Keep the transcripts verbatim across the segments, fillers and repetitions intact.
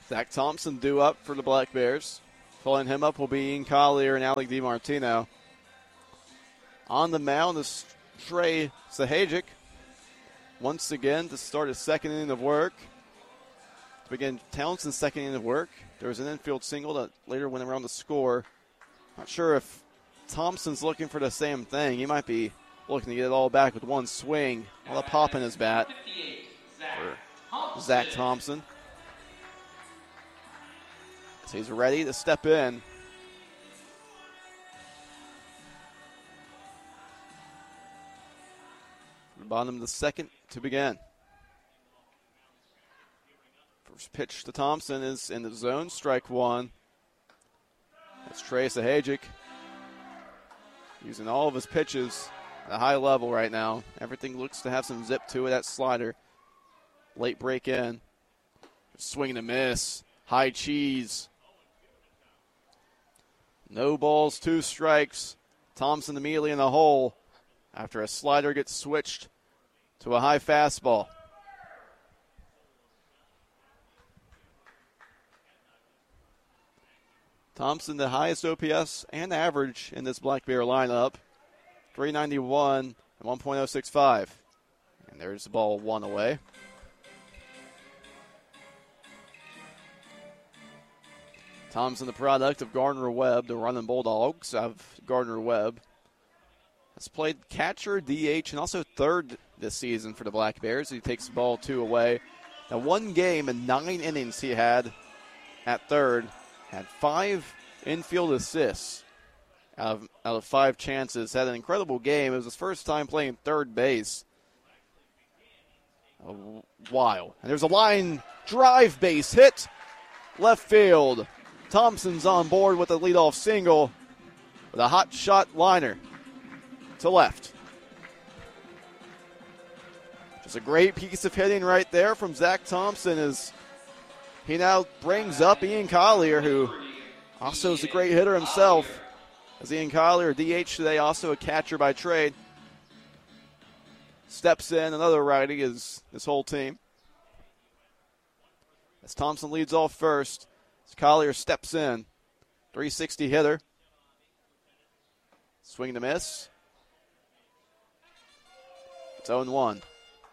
Zach Thompson due up for the Black Bears. Pulling him up will be Ian Collier and Alec DiMartino. On the mound is Trey Sahajic. Once again to start his second inning of work. To begin Townsend's second inning of work. There was an infield single that later went around the score. Not sure if Thompson's looking for the same thing. He might be looking to get it all back with one swing. Well, a pop in his bat for Zach Thompson. So he's ready to step in. Bottom of the second to begin. First pitch to Thompson is in the zone, strike one. That's Trey Sahajic using all of his pitches at a high level right now. Everything looks to have some zip to it. That slider. Late break in. Swing and a miss. High cheese. No balls, two strikes. Thompson immediately in the hole after a slider gets switched to a high fastball. Thompson, the highest O P S and average in this Black Bear lineup. three ninety-one and one point oh six five. And there's the ball one away. Thompson, the product of Gardner Webb, the running Bulldogs of Gardner Webb. Has played catcher, D H, and also third this season for the Black Bears. He takes the ball two away. Now, one game and nine innings he had at third. Had five infield assists out of, out of five chances. Had an incredible game. It was his first time playing third base. A while. And there's a line drive base hit. Left field. Thompson's on board with a leadoff single with a hot shot liner to left. Just a great piece of hitting right there from Zach Thompson as he now brings up Ian Collier, who also is a great hitter himself. As Ian Collier, D H today, also a catcher by trade. Steps in, another righty is this whole team. As Thompson leads off first, as Collier steps in. three sixty hitter. Swing to miss. It's oh one.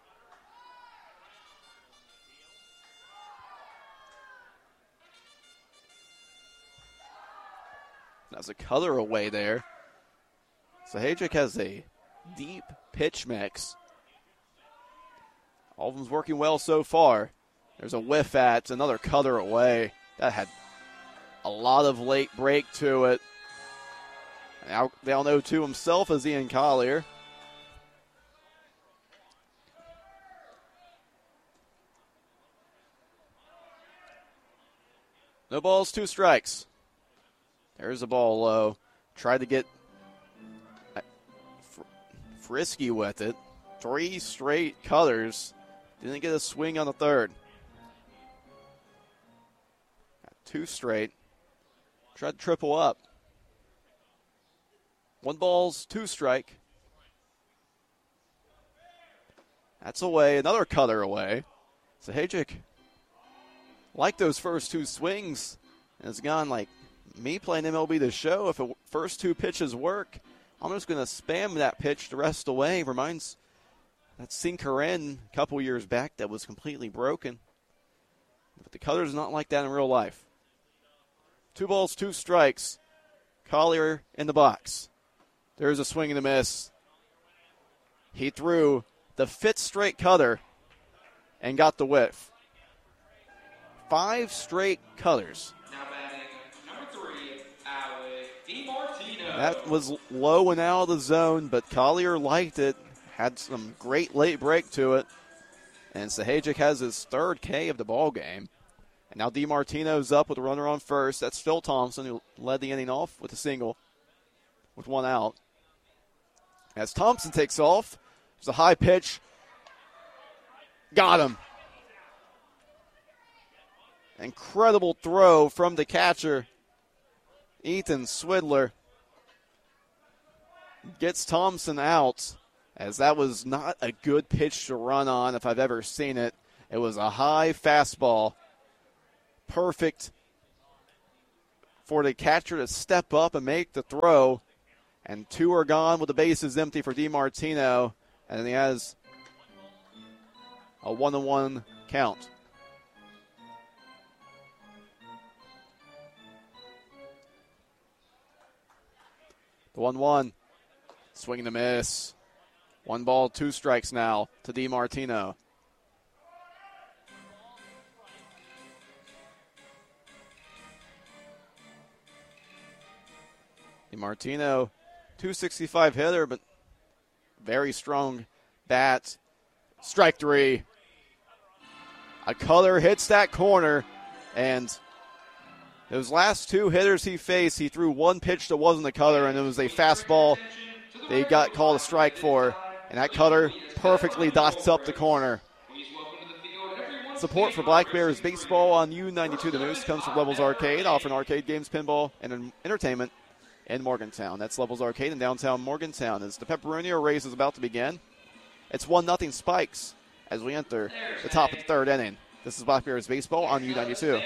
That's a color away there. Sahajic has a deep pitch mix. All of them's working well so far. There's a whiff at another cutter away. That had a lot of late break to it. Now they all know to himself as Ian Collier. No balls, two strikes. There's a ball low. Tried to get fr- frisky with it. Three straight cutters. Didn't get a swing on the third. Got two straight. Tried to triple up. One ball's two strike. That's away. Another cutter away. Sahajic, like those first two swings, has gone like me playing M L B The Show. If the first two pitches work, I'm just going to spam that pitch the rest away. Reminds that sinker in a couple years back that was completely broken. But the cutter's not like that in real life. Two balls, two strikes. Collier in the box. There's a swing and a miss. He threw the fifth straight cutter and got the whiff. Five straight cutters. Now batting number three, Alec DiMartino. That was low and out of the zone, but Collier liked it. Had some great late break to it. And Sahajic has his third K of the ball game. And now DiMartino's up with a runner on first. That's Phil Thompson, who led the inning off with a single with one out. As Thompson takes off, there's a high pitch. Got him. Incredible throw from the catcher, Ethan Swidler. Gets Thompson out, as that was not a good pitch to run on if I've ever seen it. It was a high fastball. perfect for the catcher to step up and make the throw. And two are gone with the bases empty for DiMartino. And he has a one-on-one count. The one one. Swing and a miss. One ball, two strikes now to DiMartino. DiMartino, two sixty-five hitter, but very strong bat. Strike three. A cutter hits that corner, and those last two hitters he faced, he threw one pitch that wasn't a cutter, and it was a fastball they got called a strike for, and that cutter perfectly dots up the corner. Support for Black Bears baseball on U ninety-two The Moose comes from Levels Arcade, offering arcade games, pinball, and entertainment in Morgantown. That's Levels Arcade in downtown Morgantown. As the Pepperonia race is about to begin, it's one nothing Spikes as we enter the top of the third inning. This is Black Bears baseball on U ninety-two.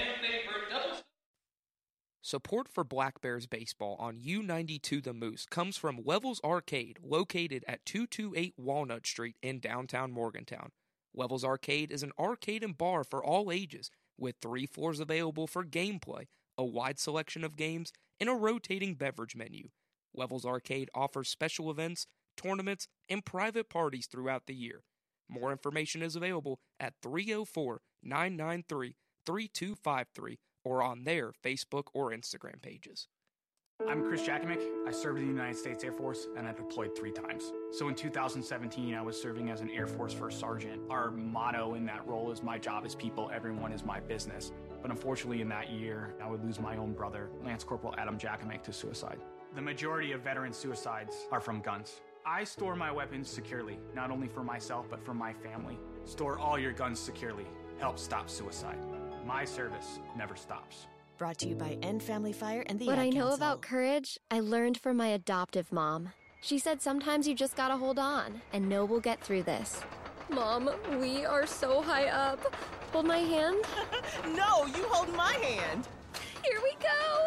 Support for Black Bears baseball on U ninety-two The Moose comes from Levels Arcade, located at two twenty-eight Walnut Street in downtown Morgantown. Levels Arcade is an arcade and bar for all ages, with three floors available for gameplay, a wide selection of games, and a rotating beverage menu. Levels Arcade offers special events, tournaments, and private parties throughout the year. More information is available at three oh four, nine nine three, three two five three or on their Facebook or Instagram pages. I'm Chris Jakimick. I served in the United States Air Force, and I deployed three times. So in two thousand seventeen, I was serving as an Air Force First Sergeant. Our motto in that role is, my job is people, everyone is my business. But unfortunately in that year, I would lose my own brother, Lance Corporal Adam Jakimick, to suicide. The majority of veteran suicides are from guns. I store my weapons securely, not only for myself, but for my family. Store all your guns securely. Help stop suicide. My service never stops. Brought to you by End Family Fire and the What Ad I know Council. about courage, I learned from my adoptive mom. She said sometimes you just gotta hold on and know we'll get through this. Mom, we are so high up. Hold my hand. No, you hold my hand. Here we go.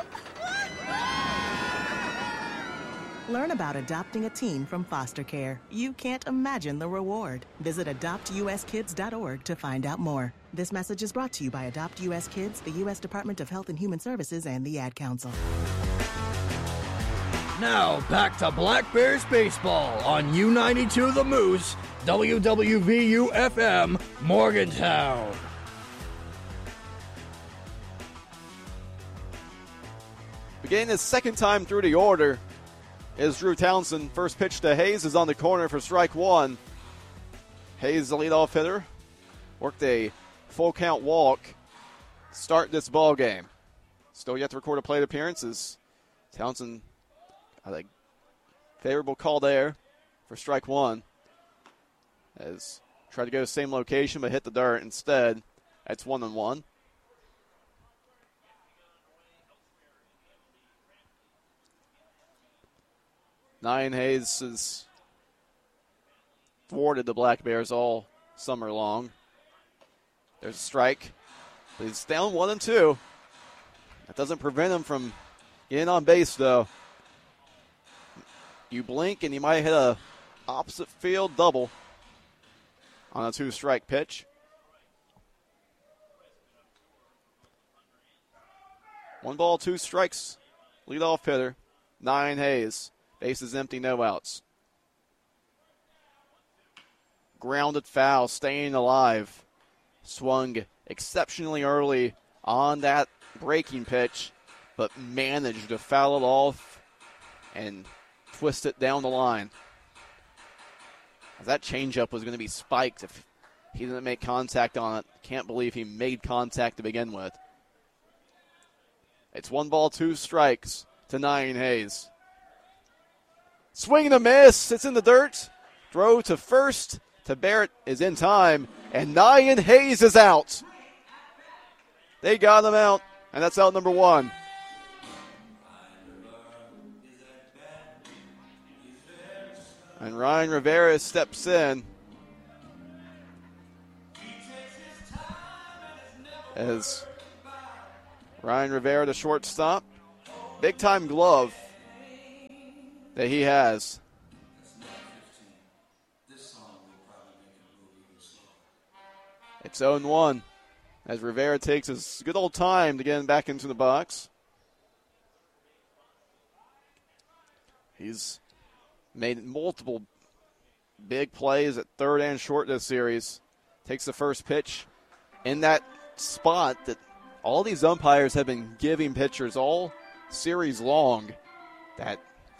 Learn about adopting a teen from foster care. You can't imagine the reward. Visit adopt u s kids dot org to find out more. This message is brought to you by Adopt U S Kids, the U S Department of Health and Human Services, and the Ad Council. Now back to Black Bears baseball on U ninety-two The Moose, W W V U F M, Morgantown. Beginning his second time through the order is Drew Townsend. First pitch to Hayes is on the corner for strike one. Hayes, the leadoff hitter, worked a full count walk. Start this ball game. Still yet to record a plate appearances. Townsend had a favorable call there for strike one. As tried to go same location but hit the dirt instead. That's one and one. Nyan Hayes has thwarted the Black Bears all summer long. There's a strike. But he's down one and two. That doesn't prevent him from getting on base, though. You blink and you might hit a opposite field double on a two-strike pitch. One ball, two strikes. Leadoff hitter, Nyan Hayes. Bases empty, no outs. Grounded foul, staying alive. Swung exceptionally early on that breaking pitch, but managed to foul it off and twist it down the line. That changeup was going to be spiked if he didn't make contact on it. Can't believe he made contact to begin with. It's one ball, two strikes to Nyan Hayes. Swing and a miss. It's in the dirt. Throw to first to Barrett is in time, and Nyan Hayes is out. They got him out, and that's out number one. And Ryan Rivera steps in as Ryan Rivera, the shortstop. Big time glove that he has. It's oh one as Rivera takes his good old time to get back into the box. He's made multiple big plays at third and short this series. Takes the first pitch in that spot that all these umpires have been giving pitchers all series long. That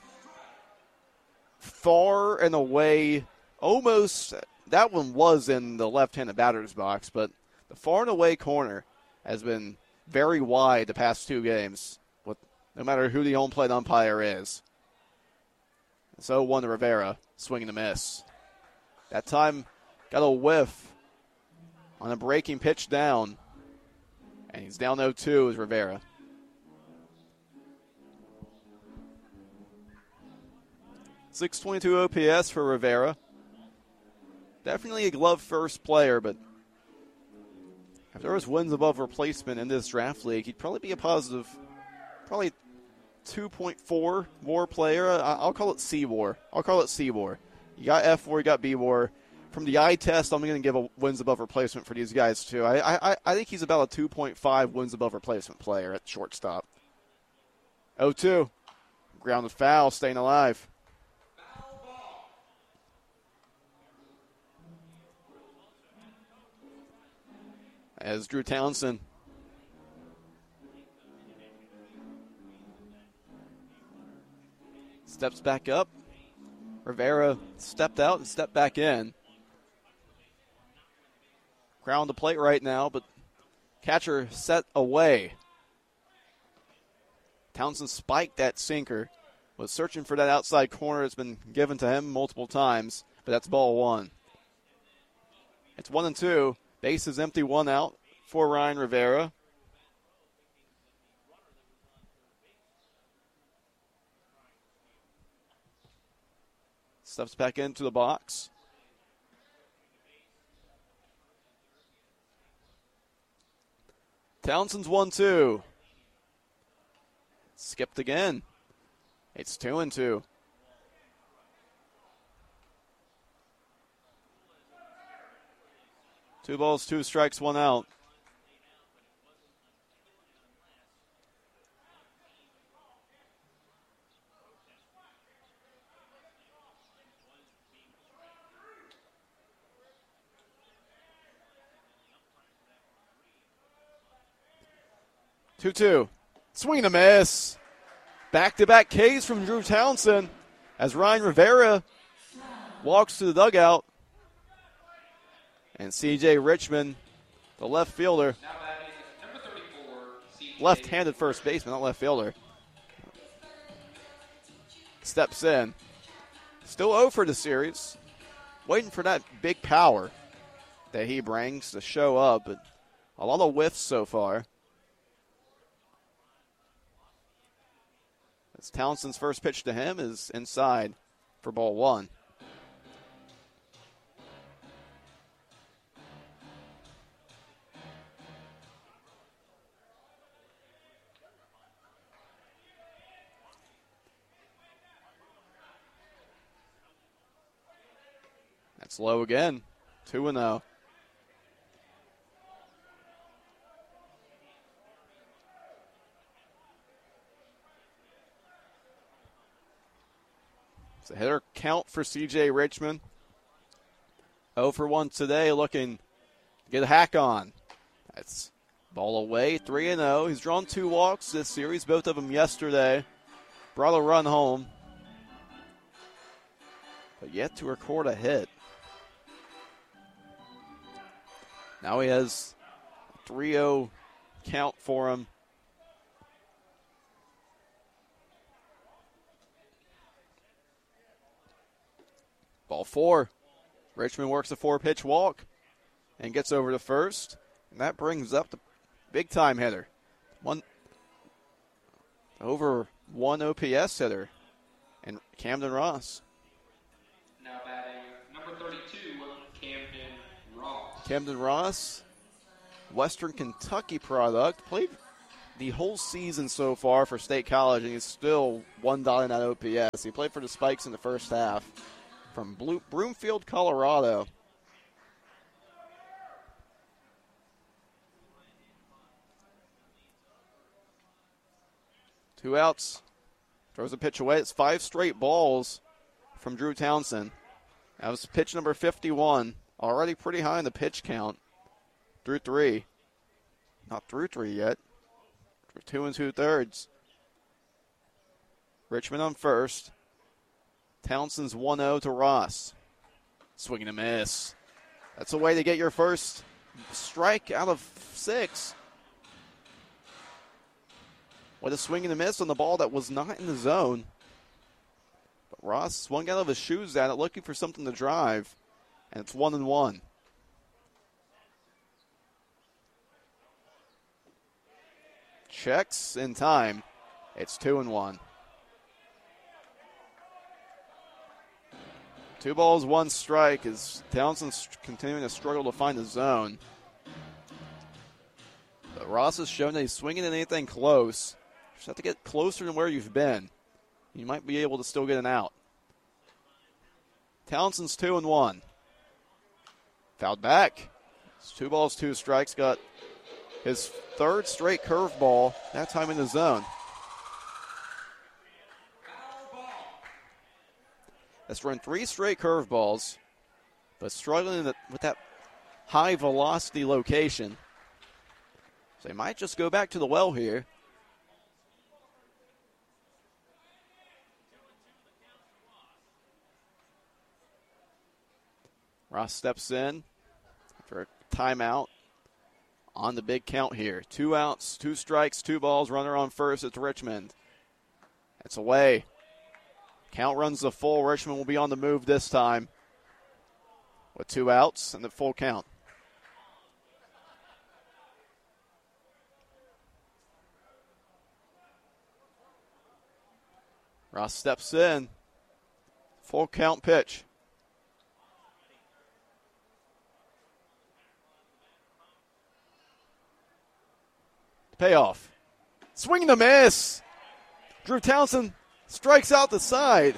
far and away, almost, that one was in the left-handed batter's box, but the far and away corner has been very wide the past two games, with no matter who the home plate umpire is. So one to Rivera, swinging a miss. That time got a whiff on a breaking pitch down, and he's down oh two as Rivera. six twenty-two O P S for Rivera. Definitely a glove first player, but if there was wins above replacement in this draft league, he'd probably be a positive, probably two point four WAR player. I'll call it C WAR. I'll call it C WAR. You got F WAR, you got B WAR. From the eye test, I'm going to give a wins above replacement for these guys, too. I, I, I think he's about a two point five wins above replacement player at shortstop. oh two. Grounded foul, staying alive. As Drew Townsend steps back up. Rivera stepped out and stepped back in. Ground the plate right now, but catcher set away. Townsend spiked that sinker. Was searching for that outside corner. It's been given to him multiple times, but that's ball one. It's one and two. Base is empty, one out for Ryan Rivera. Steps back into the box. Townsend's one two. Skipped again. It's two and two. Two balls, two strikes, one out. two two. Swing and a miss. Back-to-back Ks from Drew Townsend as Ryan Rivera walks to the dugout. And C J Richmond, the left fielder, left-handed first baseman, not left fielder, steps in. Still oh for the series. Waiting for that big power that he brings to show up. But a lot of whiffs so far. As Townsend's first pitch to him is inside for ball one. That's low again. two and oh. It's a hitter count for C J Richmond. oh for one today, looking to get a hack on. That's ball away, three and oh. He's drawn two walks this series, both of them yesterday. Brought a run home, but yet to record a hit. Now he has a three oh count for him. Ball four. Richmond works a four-pitch walk and gets over to first. And that brings up the big-time hitter. One over one O P S hitter, and Camden Ross. Now batting number thirty-two, Camden Ross. Camden Ross, Western Kentucky product, played the whole season so far for State College, and he's still one dollar in that O P S. He played for the Spikes in the first half from Blue, Broomfield, Colorado. Two outs. Throws a pitch away. It's five straight balls from Drew Townsend. That was pitch number fifty-one. Already pretty high in the pitch count. Through three. Not through three yet. Through two and two thirds. Richmond on first. Townsend's one oh to Ross. Swing and a miss. That's a way to get your first strike out of six. With a swing and a miss on the ball that was not in the zone. But Ross swung out of his shoes at it, looking for something to drive. And it's one and one. Checks in time. It's two and one. Two balls, one strike as Townsend's continuing to struggle to find the zone. But Ross has shown that he's swinging at anything close. Just have to get closer than where you've been. You might be able to still get an out. Townsend's two and one. Fouled back. It's two balls, two strikes. Got his third straight curveball, that time in the zone. That's run three straight curveballs, but struggling with that high velocity location. So they might just go back to the well here. Ross steps in for a timeout on the big count here. Two outs, two strikes, two balls, runner on first. It's Richmond. It's away. Count runs the full. Richmond will be on the move this time with two outs and the full count. Ross steps in. Full count pitch. Payoff. Swing and a miss. Drew Townsend strikes out the side.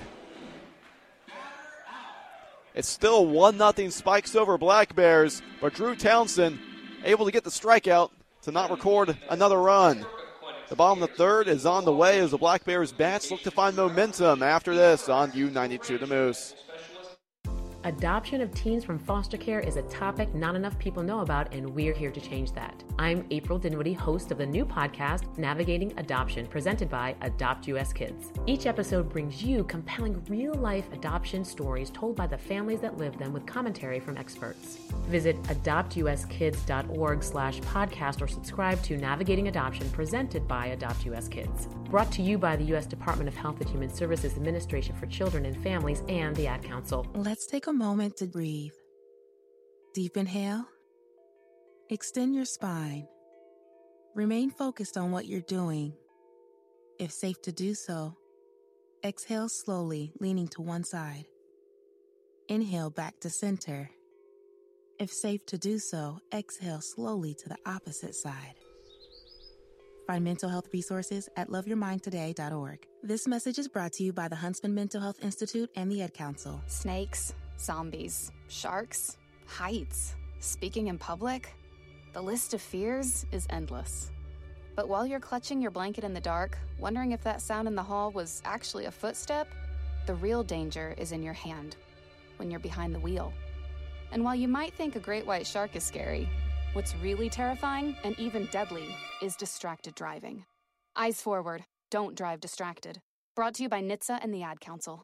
It's still one nothing Spikes over Black Bears, but Drew Townsend able to get the strikeout to not record another run. The bottom of the third is on the way as the Black Bears bats look to find momentum after this on U ninety-two The Moose. Adoption of teens from foster care is a topic not enough people know about, and we're here to change that. I'm April Dinwiddie, host of the new podcast, Navigating Adoption, presented by Adopt U S Kids. Each episode brings you compelling real-life adoption stories told by the families that live them with commentary from experts. Visit adoptuskids.org slash podcast or subscribe to Navigating Adoption, presented by Adopt U S Kids. Brought to you by the U S Department of Health and Human Services Administration for Children and Families and the Ad Council. Let's take a moment to breathe. Deep inhale. Extend your spine. Remain focused on what you're doing. If safe to do so, exhale slowly, leaning to one side. Inhale back to center. If safe to do so, exhale slowly to the opposite side. Find mental health resources at love your mind today dot org. This message is brought to you by the Huntsman Mental Health Institute and the Ad Council. Snakes, zombies, sharks, heights, speaking in public. The list of fears is endless. But while you're clutching your blanket in the dark, wondering if that sound in the hall was actually a footstep, the real danger is in your hand, when you're behind the wheel. And while you might think a great white shark is scary, what's really terrifying and even deadly is distracted driving. Eyes forward, don't drive distracted. Brought to you by N H T S A and the Ad Council.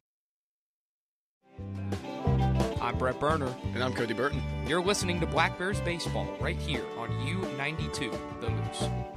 I'm Brett Berner. And I'm Cody Burton. You're listening to Black Bears Baseball right here on U ninety-two The Moose.